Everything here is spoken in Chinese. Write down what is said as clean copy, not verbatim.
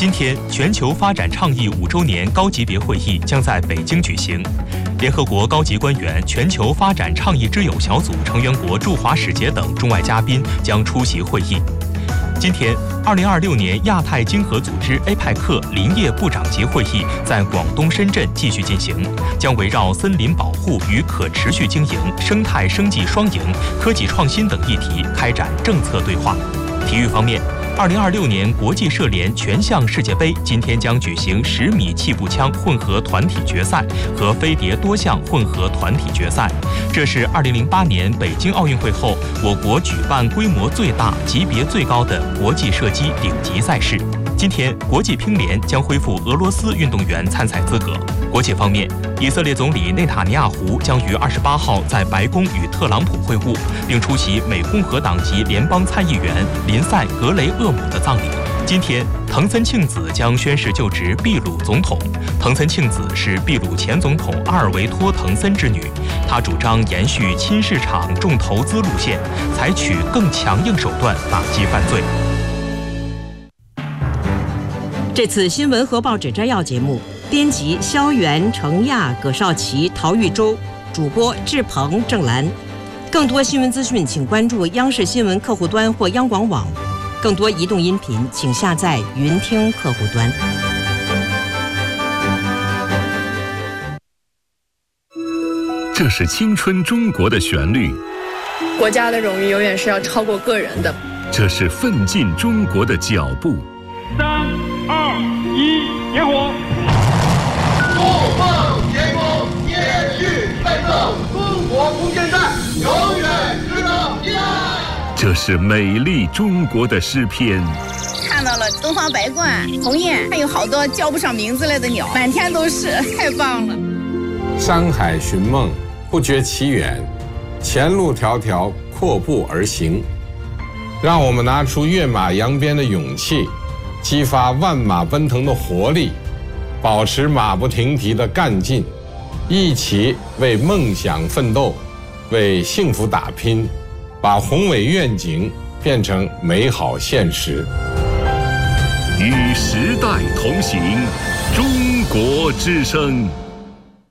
今天，全球发展倡议5周年高级别会议将在北京举行。联合国高级官员、全球发展倡议之友小组成员国驻华使节等中外嘉宾将出席会议。今天，2026年亚太经合组织 APEC 林业部长级会议在广东深圳继续进行，将围绕森林保护与可持续经营、生态生计双赢、科技创新等议题开展政策对话。体育方面，2026年国际射联全项世界杯今天将举行10米气步枪混合团体决赛和飞碟多项混合团体决赛。这是2008年北京奥运会后，我国举办规模最大、级别最高的国际射击顶级赛事。今天，国际乒联将恢复俄罗斯运动员参赛资格。国际方面，以色列总理内塔尼亚胡将于28号在白宫与特朗普会晤，并出席美共和党籍联邦参议员林赛·格雷厄姆的葬礼。今天，藤森庆子将宣誓就职秘鲁总统。藤森庆子是秘鲁前总统阿尔维托·藤森之女，她主张延续亲市场重投资路线，采取更强硬手段打击犯罪。 这次新闻和报纸摘要节目，编辑肖元、程亚、葛少奇、陶玉洲，主播志鹏、郑兰。更多新闻资讯，请关注央视新闻客户端或央广网。更多移动音频，请下载云听客户端。 这是青春中国的旋律， 国家的荣誉永远是要超过个人的。 这是奋进中国的脚步。 3、2、1，点火！ 怒放天空，延续奋斗，中国空间站永远值得依赖。 这是美丽中国的诗篇。 看到了东方白鹳、鸿雁，还有好多叫不上名字来的鸟，满天都是，太棒了。 山海寻梦，不觉其远，前路迢迢，阔步而行。让我们拿出跃马扬鞭的勇气，激发万马奔腾的活力，保持马不停蹄的干劲，一起为梦想奋斗，为幸福打拼，把宏伟愿景变成美好现实。 与时代同行，中国之声。